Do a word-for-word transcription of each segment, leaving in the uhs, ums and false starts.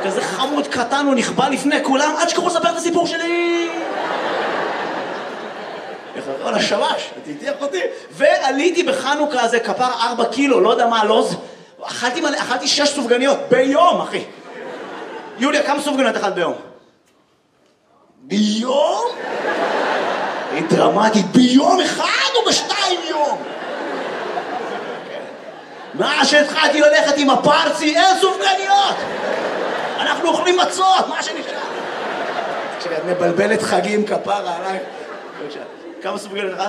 כזה חמוד קטן, הוא נכבה לפני כולם, עד שקראו לספר את הסיפור שלי. על השמש, תתייח אותי. ועליתי בחנוכה הזה, כפר ארבע קילו, לא יודע מה הלוז. אכלתי, אכלתי שש סופגניות ביום, אחי. יוליה, כמה סופגניות אכלת ביום? ביום? היא דרמטית, ביום אחד או בשתיים יום? מה שהתחלתי ללכת עם הפרצי, אין סופגניות! אנחנו אוכלים מצות, מה שנשאר? כשאת מבלבלת חגים כפרה עליי. כמה סופגניות אחד?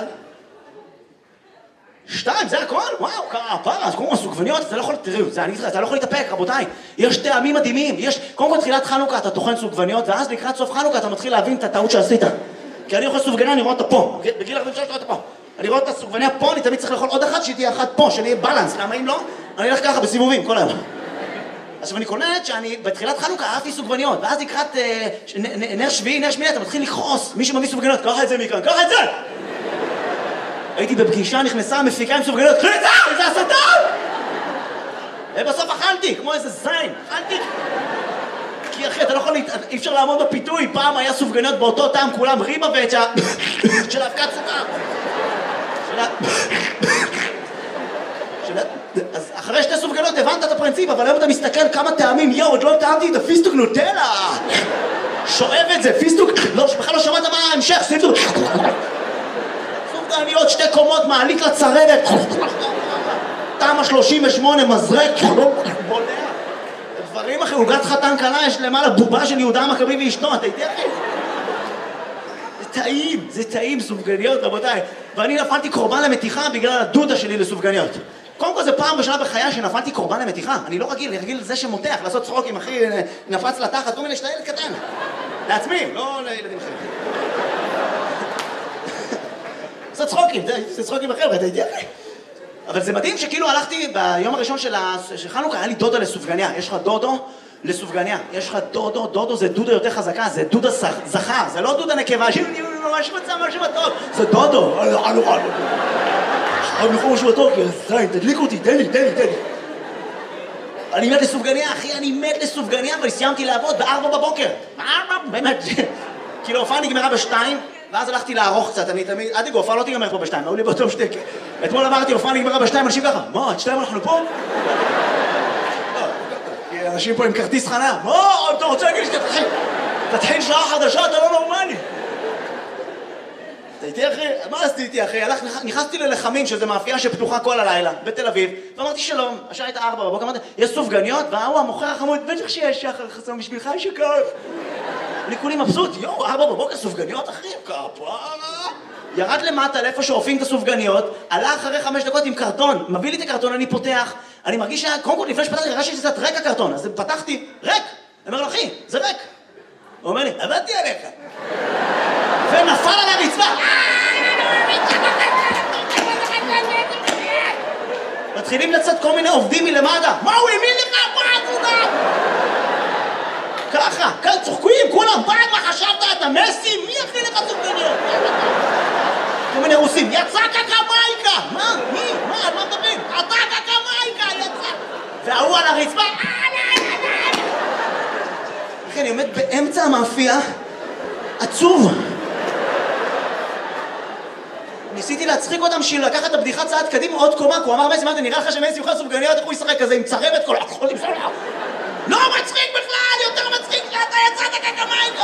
שתיים, זה הכל? וואו, כפרה, אז קוראים סופגניות, אתה לא יכול, תראו, זה אני אגיד לך, אתה לא יכול להתאפק, רבותיי. יש טעמים מדהימים, יש, קודם כל תחילת חנוכה אתה טוחן סופגניות, ואז לקראת סוף חנוכה אתה מתחיל להבין את הטעות שעשית. כי אני אוכל סופגניה, אני רואה אותה פה, בגיל ארבעים ושלוש רואה אותה פה. אני רואה את הסופגניה פה, אני תמיד צריך לאכול עוד אחת, שהיא תהיה אחת פה, שאני אהיה בלנס, למה אם לא? אני אלך ככה בסיבובים, כל היום. אז אני קולט שאני בתחילת חנוכה אהבתי סופגניות, ואז לקראת אה, נ, נר שביעי, נר שמיני, אתה מתחיל לכעוס, מי שמביא סופגניות, קח את זה מכאן, קח את זה! הייתי בפגישה, נכנסה, מפיקה עם סופגניות, קחי את זה! איזה הסתה! ובסוף אכלתי, כמו איזה זין, אכלתי. כי אחי, אתה לא יכול, אי אפשר לעמוד בפיתוי, פעם היה סופגניות באותו טעם, כולם ריבה ואת של האבקת סוכר. אז אחרי שתי סופגניות הבנת את הפרינציפ, אבל היום אתה מסתכל כמה טעמים, יואו, עוד לא טעמתי את הפיסטוק נוטלה. שואב את זה, פיסטוק, בכלל לא שמעת מה ההמשך, פיסטוק. סופגניות, שתי קומות, מעלית לצרבת. תמה שלושים ושמונה, מזרק, בולע. דברים אחרי, עוגת חתן קלה, יש למעלה בובה של יהודה המכבי ואשתו, אתה יודע אחי? זה טעים, זה טעים סופגניות, רבותיי. ואני נפלתי קורבן למתיחה בגלל הדודה שלי לסופגניות. קודם כל זה פעם בשנה בחיי שנפלתי קורבן למתיחה. אני לא רגיל, אני רגיל לזה שמותח, לעשות צחוקים, אחי, נפץ לתחת, כל מיני שאתה ילד קטן. לעצמי, לא לילדים אחרים. לעשות צחוקים, זה צחוקים אחר, אתה יודע אחי? אבל זה מדהים שכאילו הלכתי ביום הראשון של חנוכה, היה לי דודה לסופגניה. יש לך דודו לסופגניה. יש לך דודו, דודו זה דודה יותר חזקה, זה דודה זכר, זה לא דודה נקבה, ממש מצא משהו בטוב. זה דודו. אני יכול משהו בטוב, כי זין, תדליק אותי, תן לי, תן לי, תן לי. אני מת לסופגניה, אחי, אני מת לסופגניה, אבל סיימתי לעבוד בארבע בבוקר. באמת, כאילו הופעה נגמרה בשתיים, ואז הלכתי לערוך קצת, אני תמיד, עד יגו, הופעה לא תיגמר פה בשתיים, היו לי באותו שתק. אתמול אמרתי, הופעה נגמרה בשתיים, אנשים ככה, מה, עד שתיים אנחנו פה? כי אנשים פה עם כרטיס חניה, מה, אתה רוצה להגיד לי שתתחיל? תתחיל שעה חדשה, אתה לא נורמלי. אתה איתי אחי? מה עשיתי איתי אחי? נכנסתי ללחמים, שזה מאפייה שפתוחה כל הלילה, בתל אביב, ואמרתי שלום, השעה הייתה ארבע בבוקר, אמרתי, יש סופגניות, והוא המוכר החמוד, בטח שיש שחר חסום בשבילך, יש שכף. אני כולי מבסוט, יואו, ארבע בבוקר סופגניות אחי, כפרה. ירד למטה לאיפה שאופים את הסופגניות, עלה אחרי חמש דקות עם קרטון, מביא לי את הקרטון, אני פותח, אני מרגיש שה... קודם כל לפני שפתחתי, הרגשתי שזה קצת ריק הקרטון, אז פתחתי, ריק. אני אומר לו, אחי, זה ריק. הוא אומר לי, עבדתי עליך. ונפל על הרצפה. מתחילים לצאת כל מיני עובדים מלמטה. מה הוא האמין לך? מה תודה? ככה, כאן צוחקים, כולם בעד מה חשבת, אתה מסי? מי הכי לך סופגניות? כל מיני רוסים, יצא קקמייקה! מה? מי? מה? על מה מדברים? אתה קקמייקה! יצא! והוא על הרצפה. אחי, אני עומד באמצע המאפייה, עצוב. ניסיתי להצחיק אותם בשביל לקחת את הבדיחה צעד קדימה עוד קומה, כי הוא אמר מסי, מה זה נראה לך שמסי יוכל סופגניות, איך הוא ישחק כזה עם צרבת כל החולים שלו? לא מצחיק בכלל, יותר מצחיק שאתה יצאת קקמייקה!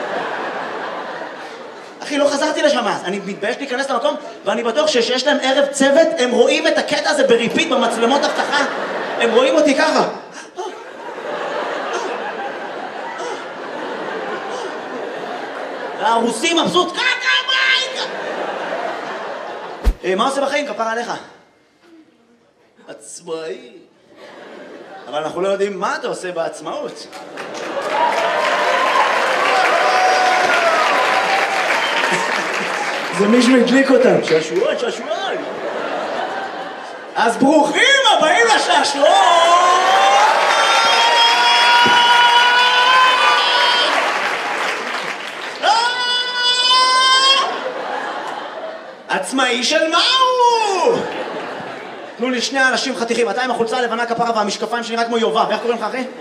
אחי, לא חזרתי לשם אז, אני מתבייש להיכנס למקום, ואני בטוח שיש להם ערב צוות, הם רואים את הקטע הזה בריפיט במצלמות הבטחה, הם רואים אותי ככה. והרוסים מבסוט, קקמייקה! מה עושה בחיים? כפרה עליך. עצמאי. אבל אנחנו לא יודעים מה אתה עושה בעצמאות. זה מישהו הדליק אותם. שעשועון, שעשועון. אז ברוכים הבאים לשעשועון! עצמאי של מהו? תנו לי שני אנשים חתיכים, אתה עם החולצה הלבנה כפרה והמשקפיים שלי רק כמו יובב, איך קוראים לך אחי?